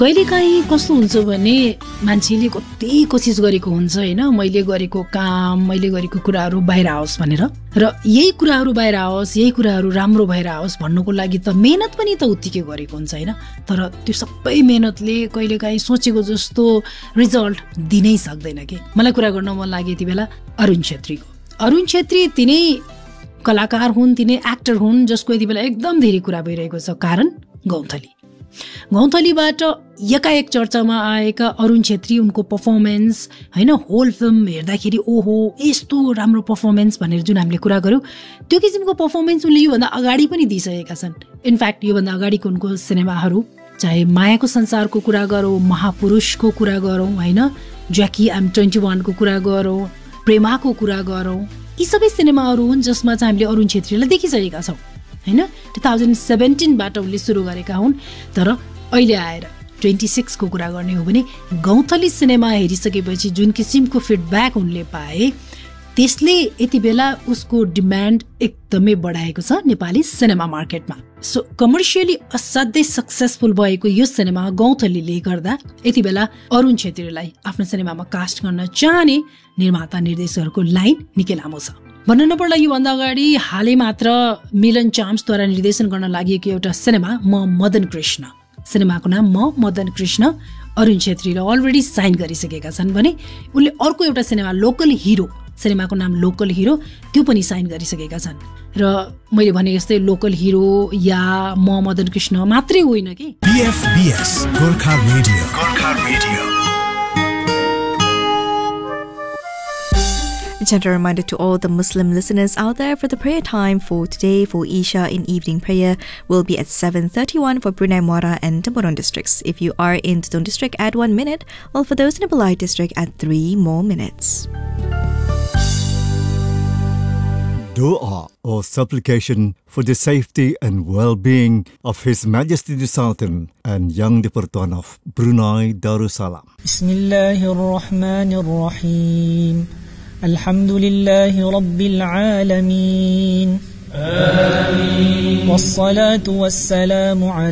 कहिलेकाहीँ कस्तो हुन्छ भने मान्छेले कति कोसिस गरेको हुन्छ होइन, मैले गरेको काम, मैले गरेको कुराहरू बाहिर आओस् भनेर, र यही कुराहरू बाहिर आओस्, यही कुराहरू राम्रो भएर आओस् भन्नुको लागि त मेहनत पनि त उत्तिकै गरेको हुन्छ होइन। तर त्यो सबै मेहनतले कहिलेकाहीँ सोचेको जस्तो रिजल्ट दिनै सक्दैन कि। मलाई कुरा गर्न मन लाग्यो यति बेला अरुण छेत्रीको। अरुण छेत्री तिनै कलाकार हुन्, तिनै एक्टर हुन् जसको यति बेला एकदम धेरै कुरा भइरहेको छ। कारण गौँथली। गौँथलीबाट एकाएक चर्चामा आएका अरुण छेत्री, उनको पर्फर्मेन्स होइन, होल फिल्म हेर्दाखेरि ओहो यस्तो राम्रो पर्फर्मेन्स भनेर जुन हामीले कुरा गऱ्यौँ, त्यो किसिमको पर्फर्मेन्स उनले योभन्दा अगाडि पनि दिइसकेका छन्। इनफ्याक्ट योभन्दा अगाडिको उनको सिनेमाहरू, चाहे मायाको संसारको कुरा गरौँ, महापुरुषको कुरा गरौँ होइन, ज्याकी एम 21 को कुरा गरौँ, प्रेमाको कुरा गरौँ, यी सबै सिनेमाहरू हुन् जसमा चाहिँ हामीले अरुण छेत्रीलाई देखिसकेका छौँ होइन। 2017बाट उनले सुरु गरेका हुन्, तर अहिले आएर 26 को कुरा गर्ने हो भने गौँथली सिनेमा हेरिसकेपछि जुन किसिमको फिडब्याक उनले पाए, त्यसले यति बेला उसको डिमान्ड एकदमै बढाएको छ नेपाली सिनेमा मार्केटमा। सो कमर्सियली असाध्यै सक्सेसफुल भएको यो सिनेमा गौँथलीले गर्दा यति बेला अरुण छेत्रीलाई आफ्नो सिनेमामा कास्ट गर्न चाहने निर्माता निर्देशकहरूको लाइन निकै लामो छ। भन्नु नपर्ला योभन्दा अगाडि हालै मात्र मिलन चाम्सद्वारा निर्देशन गर्न लागि एउटा सिनेमा म मदन कृष्ण, सिनेमाको नाम म मदन कृष्ण, अरुण छेत्रीले अलरेडी साइन गरिसकेका छन् भने उनले अर्को एउटा सिनेमा लोकल हिरो, सिनेमाको नाम लोकल हिरो, त्यो पनि साइन गरिसकेका छन्। र मैले भने जस्तै लोकल हिरो या म मदन कृष्ण मात्रै होइन कि। BFBS Gorkha radio, Gorkha radio. Gentle reminder to all the Muslim listeners out there, for the prayer time for today for Isha in evening prayer will be at 7:31 for Brunei Muara and Temurong districts. If you are in Tudong district, add 1 minute, while for those in the Balai district, add 3 more minutes. Dua or supplication for the safety and well-being of His Majesty the Sultan and Yang di-Pertuan of Brunei Darussalam. Bismillahirrahmanirrahim. Alhamdulillahi Rabbil Alameen. Amin. Wassalatu wassalamu ala